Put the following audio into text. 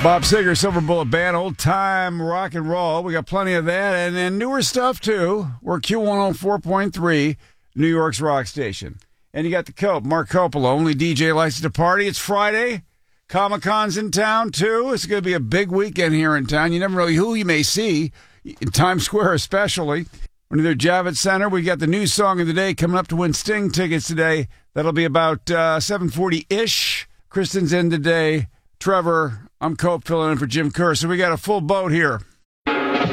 Bob Seger, Silver Bullet Band, old time rock and roll. We got plenty of that, and then newer stuff too. We're Q104.3, New York's rock station. And you got the Cope, Mark Coppola, only DJ likes to party. It's Friday. Comic-Con's in town too. It's going to be a big weekend here in town. You never know who you may see, in Times Square especially. We're near the Javits Center. We got the new song of the day coming up to win Sting tickets today. That'll be about 7:40-ish. Kristen's in today. Trevor, I'm Cope filling in for Jim Kerr. So we got a full boat here.